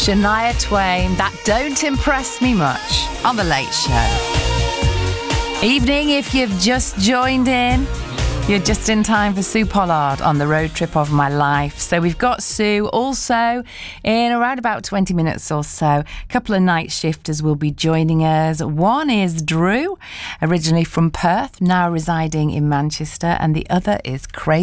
Shania Twain, that don't impress me much, on The Late Show. Evening, if you've just joined in, you're just in time for Sue Pollard on the road trip of my life. So we've got Sue also in around about 20 minutes or so. A couple of night shifters will be joining us. One is Drew, originally from Perth, now residing in Manchester, and the other is Crazy